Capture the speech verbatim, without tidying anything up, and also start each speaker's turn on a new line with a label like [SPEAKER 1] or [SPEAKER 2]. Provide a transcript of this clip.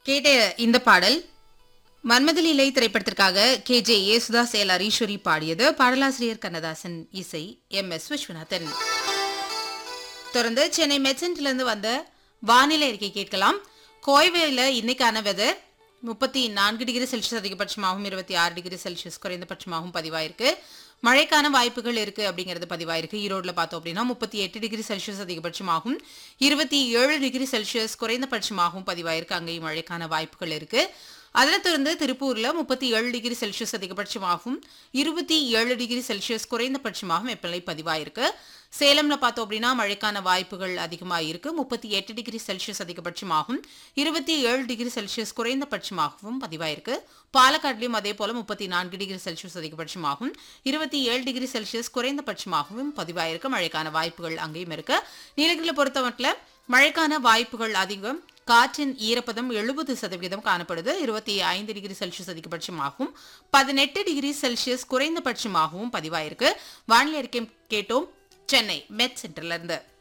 [SPEAKER 1] கேட்ட இந்த பாடல் மன்மதலீலை திரைப்படத்திற்காக K J Yesudas L Hariswari பாடியது. பாடலாசிரியர் கண்ணதாசன், இசை எம் எஸ் விஸ்வநாதன். தொடர்ந்து சென்னை மெட்சென்ட்லேருந்து வந்த வானிலை அறிக்கை கேட்கலாம். கோயவேல இன்னைக்கான வெதர் முப்பத்தி நான்கு டிகிரி செல்சியஸ் அதிகபட்சமாகவும் இருபத்தி ஆறு டிகிரி செல்சியஸ் குறைந்தபட்சமாகவும் பதிவாயிருக்கு. மழைக்கான வாய்ப்புகள் இருக்கு அப்படிங்கிறது பதிவாயிருக்கு. ஈரோடுல பார்த்தோம் அப்படின்னா முப்பத்தி எட்டு டிகிரி செல்சியஸ் அதிகபட்சமாகவும் இருபத்தி ஏழு டிகிரி செல்சியஸ் குறைந்தபட்சமாகவும் பதிவாயிருக்கு. அங்கேயும் மழைக்கான வாய்ப்புகள் இருக்கு. அதனைத் தொடர்ந்து திருப்பூர்ல முப்பத்தி ஏழு டிகிரி செல்சியஸ் அதிகபட்சமாகவும் இருபத்தி ஏழு டிகிரி செல்சியஸ் குறைந்தபட்சமாகவும் வெப்பநிலை பதிவாயிருக்கு. சேலம்ல பார்த்தோம் அப்படின்னா மழைக்கான வாய்ப்புகள் அதிகமாக இருக்கு. முப்பத்தி எட்டு டிகிரி செல்சியஸ் அதிகபட்சமாகவும் இருபத்தி ஏழு டிகிரி செல்சியஸ் குறைந்தபட்சமாகவும் பதிவாயிருக்கு. பாலக்காட்டிலும் அதே போல முப்பத்தி நான்கு டிகிரி செல்சியஸ் அதிகபட்சமாகவும் இருபத்தி ஏழு டிகிரி செல்சியஸ் குறைந்தபட்சமாகவும் பதிவாயிருக்கு. மழைக்கான வாய்ப்புகள் அங்கேயும் இருக்கு. நீலகிரியில பொறுத்தமட்டில் மழைக்கான வாய்ப்புகள் அதிகம். காற்றின் ஈரப்பதம் எழுபது சதவீதம் காணப்படுது. இருபத்தி ஐந்து டிகிரி செல்சியஸ் அதிகபட்சமாகவும் பதினெட்டு டிகிரி செல்சியஸ் குறைந்தபட்சமாகவும் பதிவாயிருக்கு. வானிலை அறிக்கை கேட்டோம் சென்னை மெட் சென்டர்ல இருந்து.